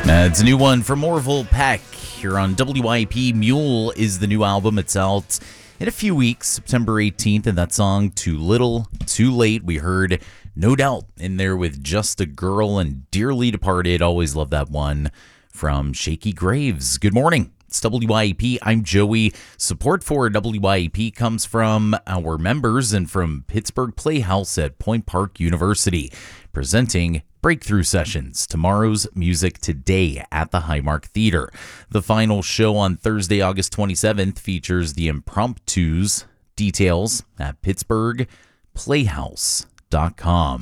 It's a new one from Orville Peck here on WIP. Mule is the new album. It's out in a few weeks, September 18th, and that song, Too Little, Too Late. We heard No Doubt in there with Just a Girl and Dearly Departed. Always love that one from Shaky Graves. Good morning. It's WIP. I'm Joey. Support for WIP comes from our members and from Pittsburgh Playhouse at Point Park University, presenting Breakthrough Sessions, tomorrow's music today at the Highmark Theater. The final show on Thursday, August 27th features the Impromptus. Details at pittsburghplayhouse.com.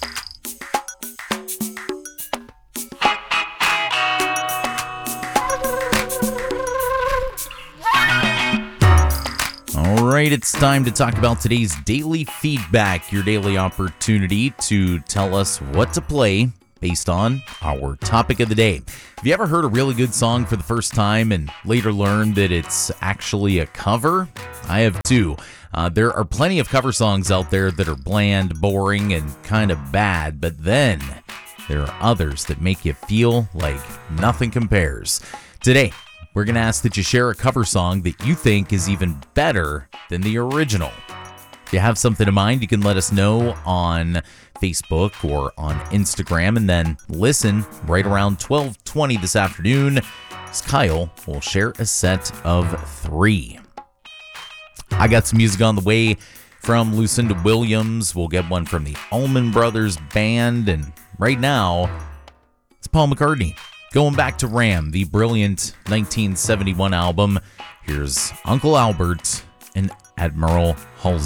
All right, it's time to talk about today's daily feedback, your daily opportunity to tell us what to play based on our topic of the day. Have you ever heard a really good song for the first time and later learned that it's actually a cover? I have too. There are plenty of cover songs out there that are bland, boring, and kind of bad, but then there are others that make you feel like nothing compares. Today, we're going to ask that you share a cover song that you think is even better than the original. If you have something in mind, you can let us know on Facebook or on Instagram, and then listen right around 12:20 this afternoon as Kyle will share a set of 3. I got some music on the way from Lucinda Williams. We'll get one from the Allman Brothers Band, and right now, it's Paul McCartney. Going back to Ram, the brilliant 1971 album. Here's Uncle Albert and Admiral Halsey.